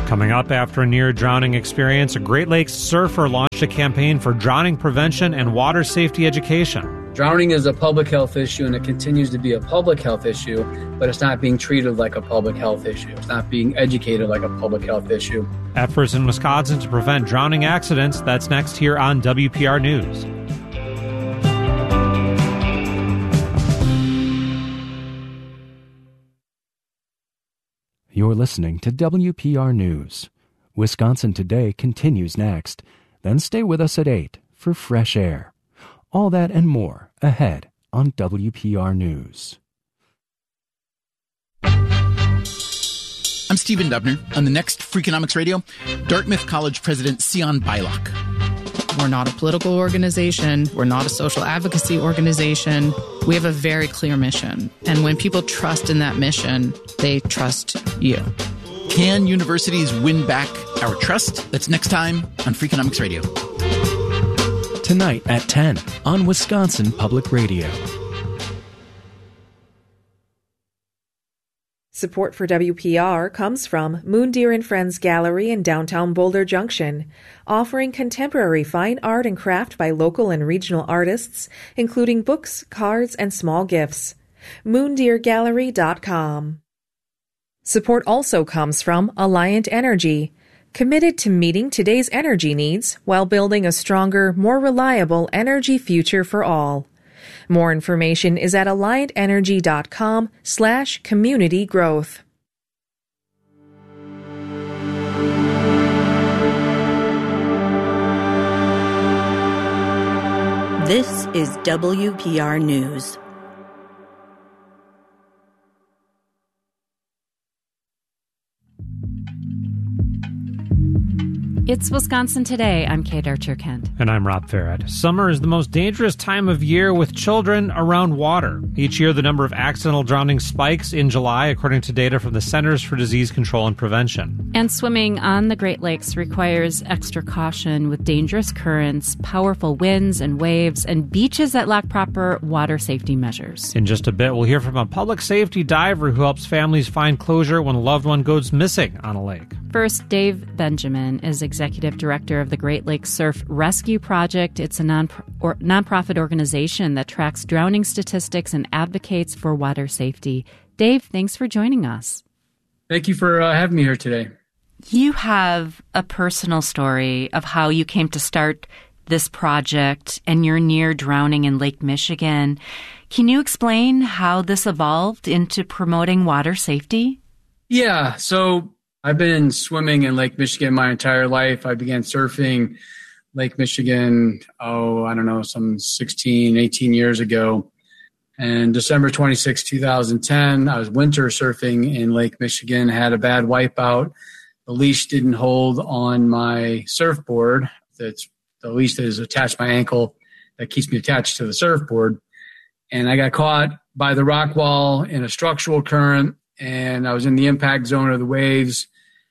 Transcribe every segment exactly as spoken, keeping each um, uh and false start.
Coming up, after a near-drowning experience, a Great Lakes surfer launched a campaign for drowning prevention and water safety education. Drowning is a public health issue, and it continues to be a public health issue, but it's not being treated like a public health issue. It's not being educated like a public health issue. Efforts in Wisconsin to prevent drowning accidents. That's next here on W P R News. You're listening to W P R News. Wisconsin Today continues next. Then stay with us at eight for Fresh Air. All that and more ahead on W P R News. I'm Stephen Dubner. On the next Freakonomics Radio, Dartmouth College President Sion Beilock. We're not a political organization. We're not a social advocacy organization. We have a very clear mission. And when people trust in that mission, they trust you. Can universities win back our trust? That's next time on Freakonomics Radio. Tonight at ten on Wisconsin Public Radio. Support for W P R comes from Moon Deer and Friends Gallery in downtown Boulder Junction, offering contemporary fine art and craft by local and regional artists, including books, cards, and small gifts. moon deer gallery dot com. Support also comes from Alliant Energy, committed to meeting today's energy needs while building a stronger, more reliable energy future for all. More information is at alliant energy dot com slash community growth. This is W P R News. It's Wisconsin Today. I'm Kate Archer-Kent. And I'm Rob Farrett. Summer is the most dangerous time of year with children around water. Each year, the number of accidental drowning spikes in July, according to data from the Centers for Disease Control and Prevention. And swimming on the Great Lakes requires extra caution with dangerous currents, powerful winds and waves, and beaches that lack proper water safety measures. In just a bit, we'll hear from a public safety diver who helps families find closure when a loved one goes missing on a lake. First, Dave Benjamin is executive director of the Great Lakes Surf Rescue Project. It's a non or nonprofit organization that tracks drowning statistics and advocates for water safety. Dave, thanks for joining us. Thank you for uh, having me here today. You have a personal story of how you came to start this project, and you're near drowning in Lake Michigan. Can you explain how this evolved into promoting water safety? Yeah, so I've been swimming in Lake Michigan my entire life. I began surfing Lake Michigan, oh, I don't know, some sixteen, eighteen years ago. And December twenty-sixth, twenty ten, I was winter surfing in Lake Michigan, had a bad wipeout. The leash didn't hold on my surfboard. That's the leash that is attached to my ankle that keeps me attached to the surfboard. And I got caught by the rock wall in a structural current, and I was in the impact zone of the waves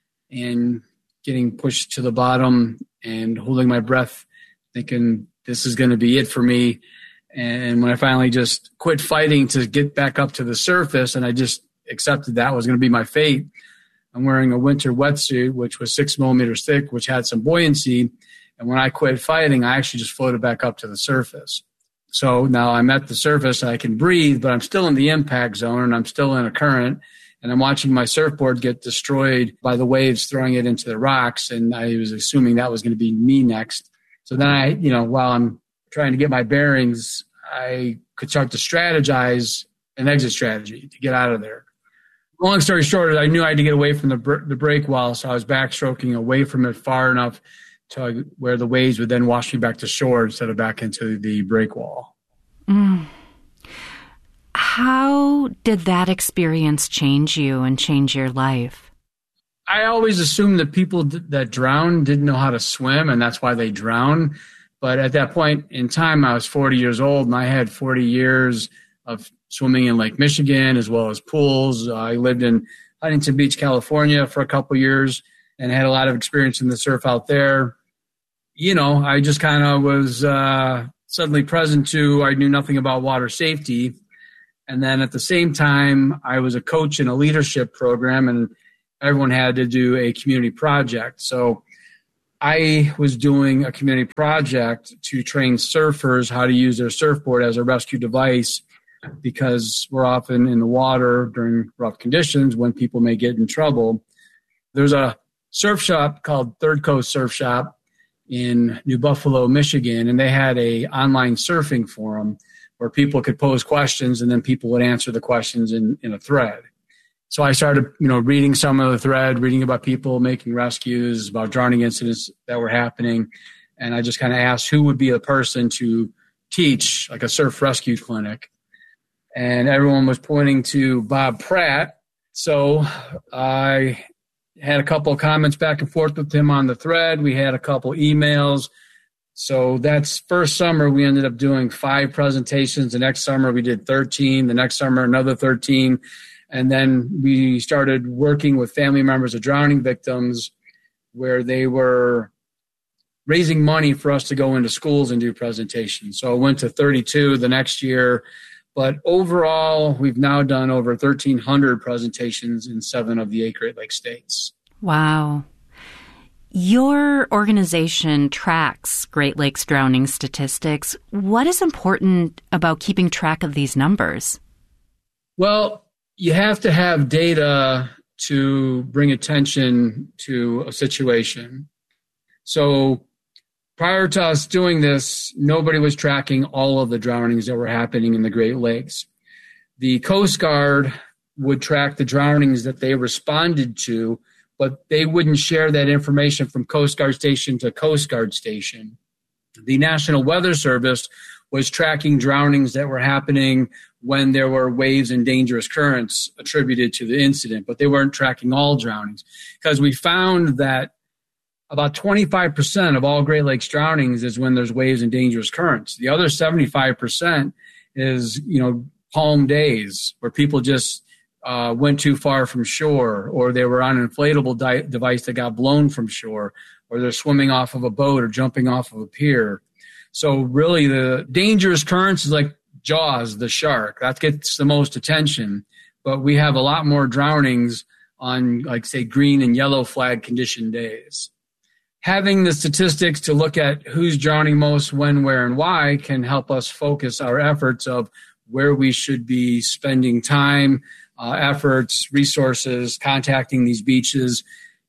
and getting pushed to the bottom and holding my breath, thinking this is going to be it for me. And when I finally just quit fighting to get back up to the surface, and I just accepted that was going to be my fate, I'm wearing a winter wetsuit, which was six millimeters thick, which had some buoyancy. And when I quit fighting, I actually just floated back up to the surface. So now I'm at the surface, I can breathe, but I'm still in the impact zone and I'm still in a current. And I'm watching my surfboard get destroyed by the waves throwing it into the rocks. And I was assuming that was going to be me next. So then I, you know, while I'm trying to get my bearings, I could start to strategize an exit strategy to get out of there. Long story short, I knew I had to get away from the the break wall. So I was backstroking away from it far enough to where the waves would then wash me back to shore instead of back into the break wall. Mm. How did that experience change you and change your life? I always assumed that people that drown didn't know how to swim, and that's why they drown. But at that point in time, I was forty years old, and I had forty years of swimming in Lake Michigan as well as pools. I lived in Huntington Beach, California for a couple years and had a lot of experience in the surf out there. You know, I just kind of was uh, suddenly present to, I knew nothing about water safety. And then at the same time, I was a coach in a leadership program, and everyone had to do a community project. So I was doing a community project to train surfers how to use their surfboard as a rescue device, because we're often in the water during rough conditions when people may get in trouble. There's a surf shop called Third Coast Surf Shop in New Buffalo, Michigan, and they had a online surfing forum where people could pose questions and then people would answer the questions in, in a thread. So I started, you know, reading some of the thread, reading about people making rescues, about drowning incidents that were happening. And I just kind of asked who would be the person to teach like a surf rescue clinic. And everyone was pointing to Bob Pratt. So I had a couple of comments back and forth with him on the thread. We had a couple emails. So that's first summer, we ended up doing five presentations. The next summer, we did thirteen. The next summer, another thirteen. And then we started working with family members of drowning victims where they were raising money for us to go into schools and do presentations. So I went to thirty-two the next year. But overall, we've now done over thirteen hundred presentations in seven of the eight Great Lakes states. Wow. Your organization tracks Great Lakes drowning statistics. What is important about keeping track of these numbers? Well, you have to have data to bring attention to a situation. So prior to us doing this, nobody was tracking all of the drownings that were happening in the Great Lakes. The Coast Guard would track the drownings that they responded to, but they wouldn't share that information from Coast Guard station to Coast Guard station. The National Weather Service was tracking drownings that were happening when there were waves and dangerous currents attributed to the incident, but they weren't tracking all drownings, because we found that about twenty-five percent of all Great Lakes drownings is when there's waves and dangerous currents. The other seventy-five percent is, you know, calm days where people just uh, went too far from shore, or they were on an inflatable di- device that got blown from shore, or they're swimming off of a boat or jumping off of a pier. So really the dangerous currents is like Jaws, the shark. That gets the most attention. But we have a lot more drownings on, like, say, green and yellow flag condition days. Having the statistics to look at who's drowning most, when, where, and why can help us focus our efforts of where we should be spending time, uh, efforts, resources, contacting these beaches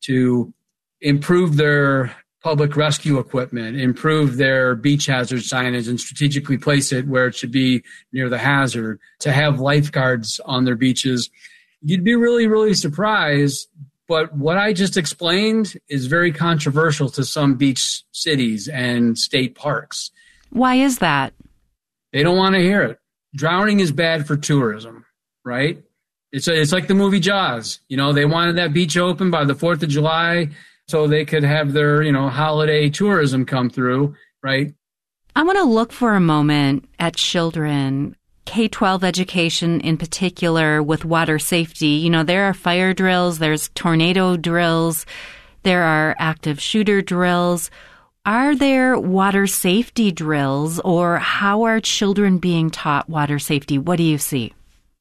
to improve their public rescue equipment, improve their beach hazard signage, and strategically place it where it should be near the hazard, to have lifeguards on their beaches. You'd be really, really surprised. But what I just explained is very controversial to some beach cities and state parks. Why is that? They don't want to hear it. Drowning is bad for tourism, right? It's a, it's like the movie Jaws. You know, they wanted that beach open by the fourth of July so they could have their, you know, holiday tourism come through, right? I want to look for a moment at children, K twelve education in particular, with water safety. You know, there are fire drills, there's tornado drills, there are active shooter drills. Are there water safety drills, or how are children being taught water safety? What do you see?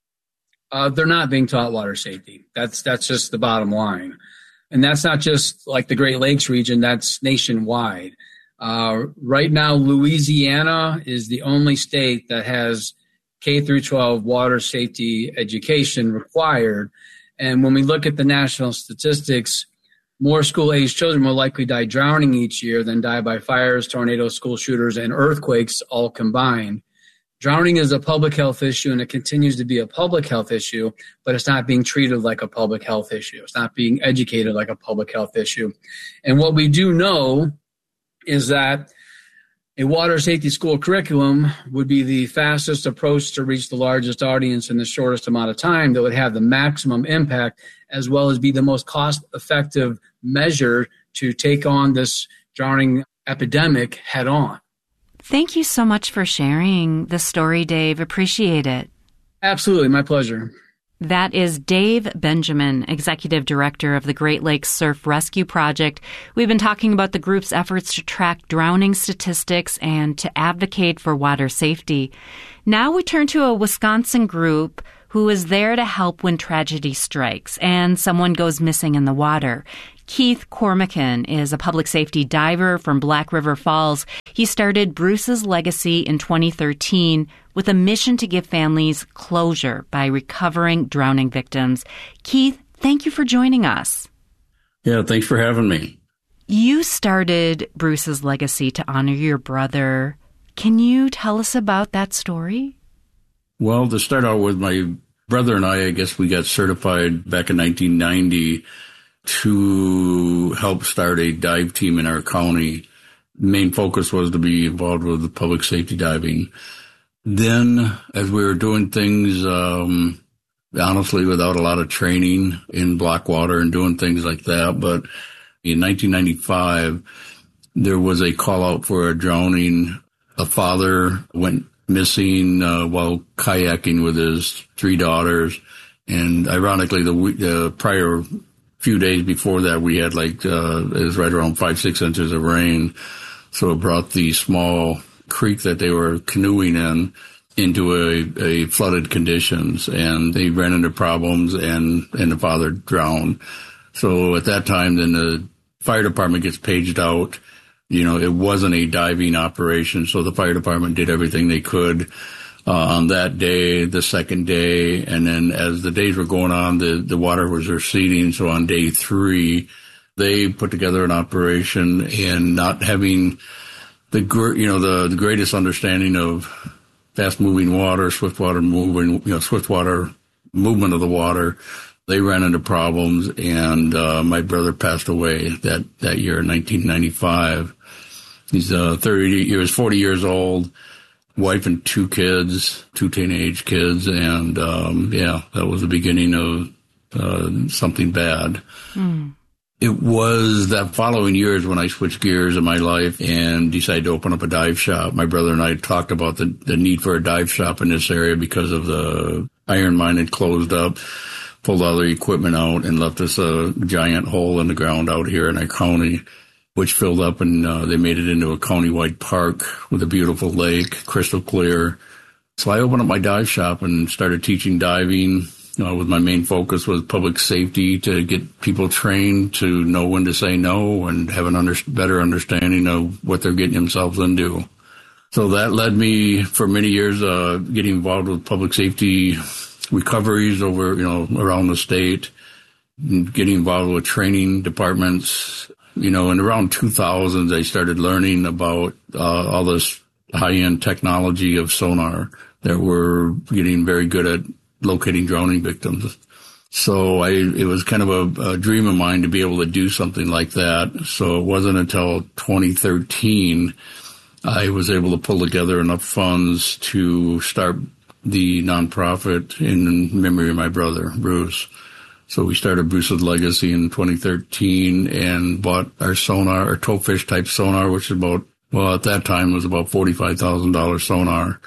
Uh, they're not being taught water safety. That's that's just the bottom line. And that's not just like the Great Lakes region, that's nationwide. Uh, right now, Louisiana is the only state that has K through twelve water safety education required. And when we look at the national statistics, more school-aged children will likely die drowning each year than die by fires, tornadoes, school shooters, and earthquakes all combined. Drowning is a public health issue, and it continues to be a public health issue, but it's not being treated like a public health issue. It's not being educated like a public health issue. And what we do know is that a water safety school curriculum would be the fastest approach to reach the largest audience in the shortest amount of time that would have the maximum impact, as well as be the most cost-effective measure to take on this drowning epidemic head on. Thank you so much for sharing the story, Dave. Appreciate it. Absolutely. My pleasure. That is Dave Benjamin, Executive Director of the Great Lakes Surf Rescue Project. We've been talking about the group's efforts to track drowning statistics and to advocate for water safety. Now we turn to a Wisconsin group who who is there to help when tragedy strikes and someone goes missing in the water. Keith Cormican is a public safety diver from Black River Falls. He started Bruce's Legacy in twenty thirteen with a mission to give families closure by recovering drowning victims. Keith, thank you for joining us. Yeah, thanks for having me. You started Bruce's Legacy to honor your brother. Can you tell us about that story? Well, to start out with, my brother and I, I guess we got certified back in nineteen ninety to help start a dive team in our county. The main focus was to be involved with the public safety diving. Then, as we were doing things, um, honestly, without a lot of training in Blackwater and doing things like that, but in nineteen ninety-five, there was a call out for a drowning. A father went missing uh, while kayaking with his three daughters. And ironically, the, the prior few days before that, we had like, uh, it was right around five, six inches of rain. So it brought the small creek that they were canoeing in into a, a flooded conditions, and they ran into problems, and, and the father drowned. So at that time, then the fire department gets paged out. You know, it wasn't a diving operation, so the fire department did everything they could uh, on that day, the second day, and then as the days were going on, the, the water was receding. So on day three, they put together an operation, and not having the you know the, the greatest understanding of fast-moving water, swift water moving, you know, swift water movement of the water, they ran into problems, and uh, my brother passed away that, that year in nineteen ninety-five. He's uh, thirty. He was forty years old, wife and two kids, two teenage kids, and um, yeah, that was the beginning of uh, something bad. Mm. It was that following years when I switched gears in my life and decided to open up a dive shop. My brother and I talked about the, the need for a dive shop in this area because of the iron mine had closed up, pulled all the equipment out, and left us a giant hole in the ground out here in our county, which filled up, and uh, they made it into a county-wide park with a beautiful lake, crystal clear. So I opened up my dive shop and started teaching diving. Uh, with my main focus was public safety, to get people trained to know when to say no and have an under, better understanding of what they're getting themselves into. So that led me for many years uh, getting involved with public safety recoveries over, you know, around the state, and getting involved with training departments. You know, in around two thousand, I started learning about uh, all this high-end technology of sonar that we're getting very good at locating drowning victims. So I, it was kind of a, a dream of mine to be able to do something like that. So it wasn't until twenty thirteen I was able to pull together enough funds to start the nonprofit in memory of my brother, Bruce. So we started Bruce's Legacy in twenty thirteen and bought our sonar, our towfish type sonar, which is about, well, at that time was about forty-five thousand dollars sonar,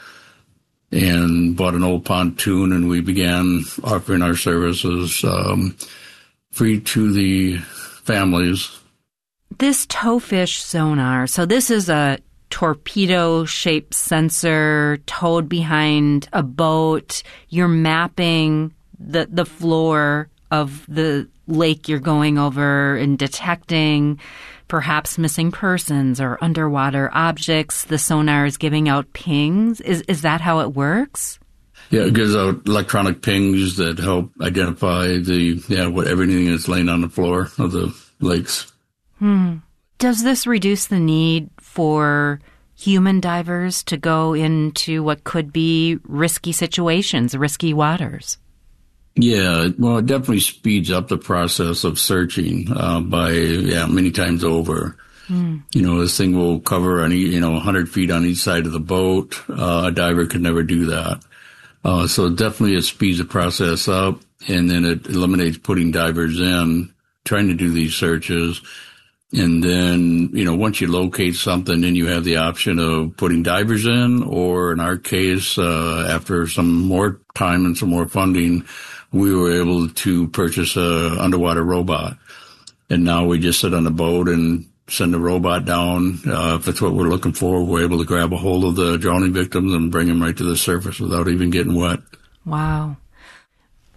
and bought an old pontoon, and we began offering our services um, free to the families. This towfish sonar, so this is a torpedo-shaped sensor towed behind a boat. You're mapping the the floor of the lake you're going over and detecting perhaps missing persons or underwater objects. The sonar is giving out pings. Is is that how it works? Yeah, it gives out electronic pings that help identify the yeah what everything is laying on the floor of the lakes. Hmm. Does this reduce the need for human divers to go into what could be risky situations, risky waters? Yeah, well, it definitely speeds up the process of searching uh, by, yeah, many times over. Mm. You know, this thing will cover, any, you know, one hundred feet on each side of the boat. Uh, a diver could never do that. Uh, so definitely it speeds the process up, and then it eliminates putting divers in, trying to do these searches. And then, you know, once you locate something, then you have the option of putting divers in, or in our case, uh, after some more time and some more funding, we were able to purchase a underwater robot. And now we just sit on a boat and send the robot down. Uh, if it's what we're looking for, we're able to grab a hold of the drowning victims and bring them right to the surface without even getting wet. Wow.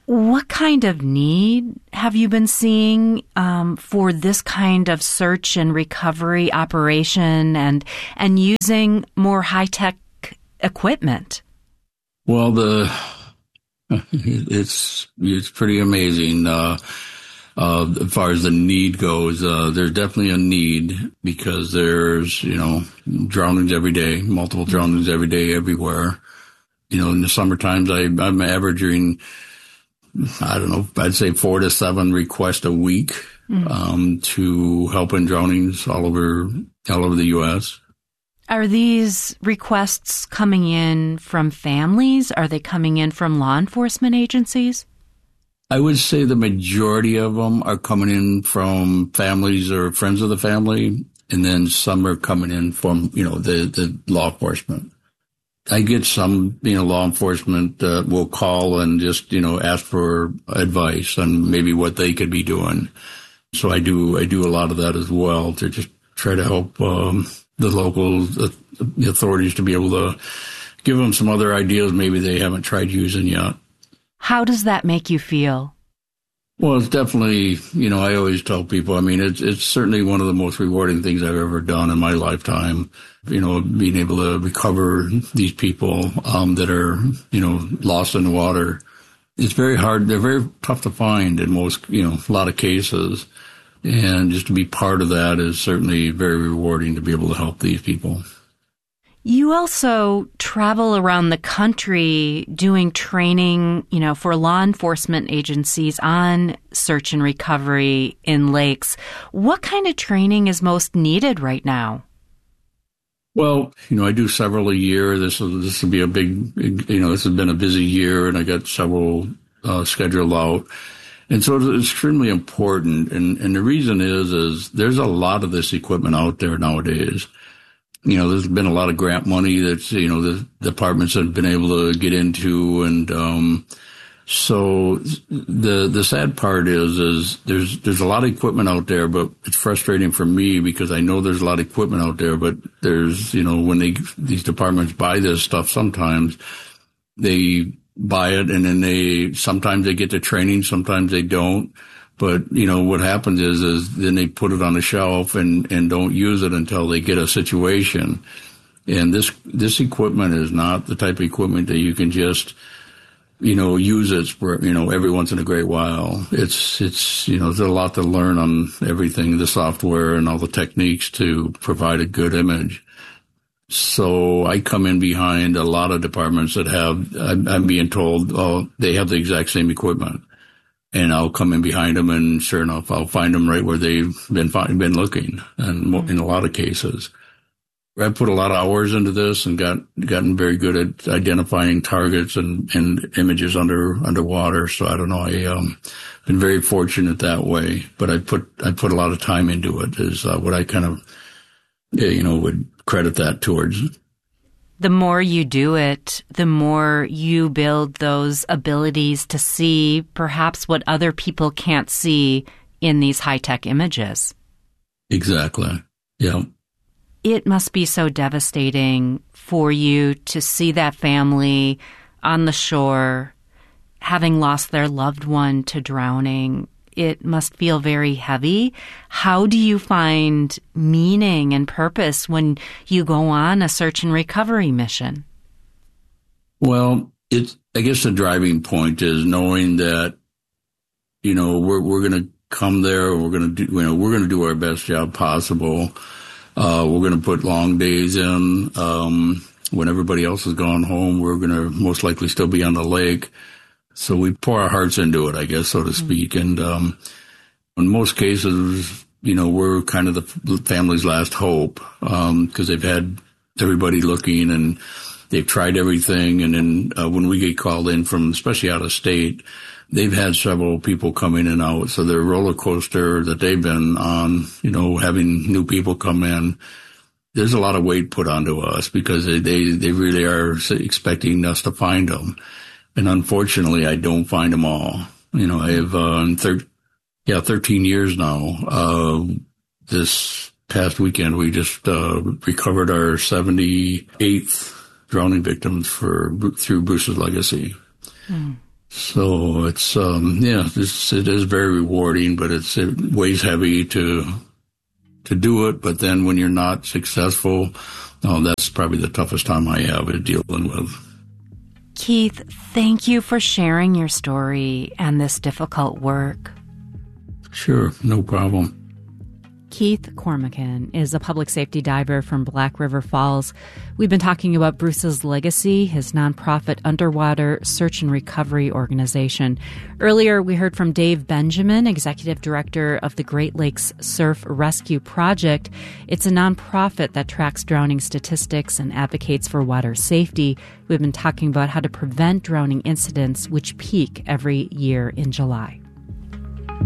What kind of need have you been seeing um, for this kind of search and recovery operation and and using more high-tech equipment? Well, the it's it's pretty amazing. Uh, uh, as far as the need goes, uh, there's definitely a need because there's, you know, drownings every day, multiple drownings every day, everywhere. You know, in the summer times, I, I'm averaging, I don't know, I'd say four to seven requests a week mm-hmm. um, to help in drownings all over all over the U S. Are these requests coming in from families? Are they coming in from law enforcement agencies? I would say the majority of them are coming in from families or friends of the family, and then some are coming in from, you know, the, the law enforcement. I get some, you know, law enforcement uh, will call and just, you know, ask for advice on maybe what they could be doing. So I do, I do a lot of that as well to just try to help um, the local uh, the authorities to be able to give them some other ideas maybe they haven't tried using yet. How does that make you feel? Well, it's definitely, you know, I always tell people, I mean, it's it's certainly one of the most rewarding things I've ever done in my lifetime, you know, being able to recover these people um, that are, you know, lost in the water. It's very hard. They're very tough to find in most, you know, a lot of cases. And just to be part of that is certainly very rewarding to be able to help these people. You also travel around the country doing training, you know, for law enforcement agencies on search and recovery in lakes. What kind of training is most needed right now? Well, you know, I do several a year. This will, this will be a big, big, you know, this has been a busy year, and I got several uh, scheduled out. And so it's extremely important. And, and the reason is, is there's a lot of this equipment out there nowadays. You know, there's been a lot of grant money that's, you know, the departments have been able to get into. And, um, so the, the sad part is, is there's, there's a lot of equipment out there, but it's frustrating for me because I know there's a lot of equipment out there, but there's, you know, when they, these departments buy this stuff, sometimes they buy it and then they, sometimes they get the training, sometimes they don't. But, you know, what happens is, is then they put it on the shelf and, and don't use it until they get a situation. And this, this equipment is not the type of equipment that you can just, you know, use it for, you know, every once in a great while. It's, it's, you know, there's a lot to learn on everything, the software and all the techniques to provide a good image. So I come in behind a lot of departments that have, I'm, I'm being told, oh, they have the exact same equipment. And I'll come in behind them, and sure enough, I'll find them right where they've been been looking. And in a lot of cases, I've put a lot of hours into this and got gotten very good at identifying targets and, and images under underwater. So I don't know, I um been very fortunate that way. But I put I put a lot of time into it. Is uh, what I kind of you know would credit that towards. The more you do it, the more you build those abilities to see perhaps what other people can't see in these high-tech images. Exactly. Yeah. It must be so devastating for you to see that family on the shore, having lost their loved one to drowning. It must feel very heavy. How do you find meaning and purpose when you go on a search and recovery mission? Well, it's, I guess the driving point is knowing that, you know, we're, we're going to come there. We're going to do, you know, we're going to do our best job possible. Uh, we're going to put long days in. Um, when everybody else has gone home, we're going to most likely still be on the lake. So we pour our hearts into it, I guess, so to speak. And um, in most cases, you know, we're kind of the family's last hope because um, they've had everybody looking and they've tried everything. And then uh, when we get called in from, especially out of state, they've had several people come in and out. So their roller coaster that they've been on, you know, having new people come in, there's a lot of weight put onto us because they, they, they really are expecting us to find them. And unfortunately, I don't find them all. You know, I have, uh, thir- yeah, thirteen years now. Uh, this past weekend, we just, uh, recovered our seventy-eighth drowning victims for, through Bruce's Legacy. Mm. So it's, um, yeah, it's, it is very rewarding, but it's, it weighs heavy to, to do it. But then when you're not successful, oh, that's probably the toughest time I have is dealing with. Keith, thank you for sharing your story and this difficult work. Sure, no problem. Keith Cormican is a public safety diver from Black River Falls. We've been talking about Bruce's legacy, his nonprofit underwater search and recovery organization. Earlier, we heard from Dave Benjamin, executive director of the Great Lakes Surf Rescue Project. It's a nonprofit that tracks drowning statistics and advocates for water safety. We've been talking about how to prevent drowning incidents, which peak every year in July.